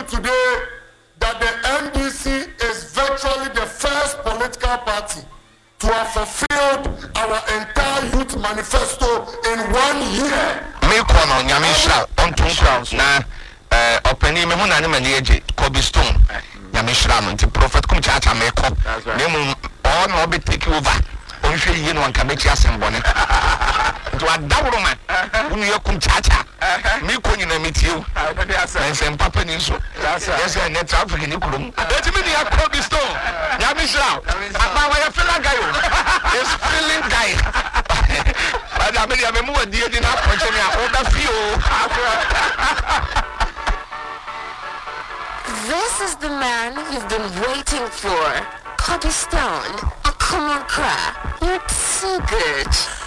today that the NDC is virtually the first political party to have fulfilled our entire youth manifesto in 1 year. Me kono nyamisha ontunko na openi me huna ne mani eje Kobe Stone nyamisha no nti prophet kum chacha me ko me mu all no be take over onhwe yi no anka me chi asembone nti wadawro man unu yakum chacha me ko nyina metiu ensem papa ni so yes net traffic ni kurum eti me dia Kobe Stone nyamisha apa wa ya fela guy is feeling guy This is the man you've been waiting for. Kobe Stone, a common cry. You're so good.